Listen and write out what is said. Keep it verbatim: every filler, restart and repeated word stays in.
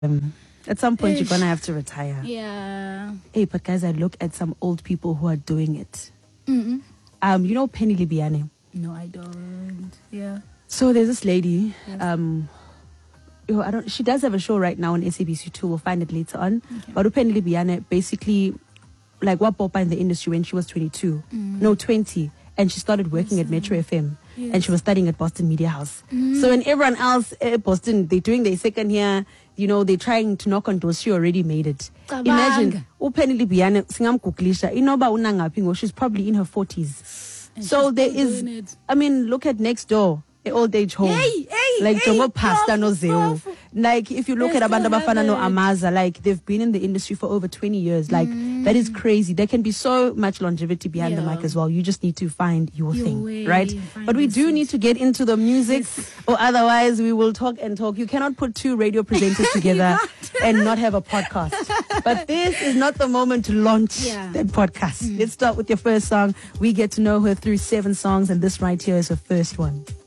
Um, at some point, Ish. You're gonna have to retire. Yeah. Hey, but guys, I look at some old people who are doing it. Mm-hmm. Um, you know Penny Libiane? No, I don't. Yeah. So there's this lady. Yes. Um, you know, I don't. She does have a show right now on S A B C two. We'll find it later on. Okay. But Penny Libiane basically, like, what Popa in the industry when she was twenty-two, mm. no twenty, and she started working yes, at Metro F M. Yes. And she was studying at Boston Media House. Mm. So when everyone else at Boston, they're doing their second year, you know, they're trying to knock on doors, she already made it. Kabang. Imagine, uPenny Libiane, singam kuklisha, inoba unangapingo, she's probably in her forties. And so there is, it. I mean, look at next door, the old age home. Hey, hey, like, hey, Jongo Pasta no prof, zeo. prof. Like, if you look They at Abanda still have Bafana no it. Amaza, like, they've been in the industry for over twenty years. Like, Mm. that is crazy. There can be so much longevity behind the Yeah. mic as well. You just need to find your, Your thing, way, right? find But we your do seat. need to get into the music, Yes. or otherwise we will talk and talk. You cannot put two radio presenters together and not have a podcast. But this is not the moment to launch Yeah. that podcast. Let's start with your first song. We get to know her through seven songs, and this right here is her first one.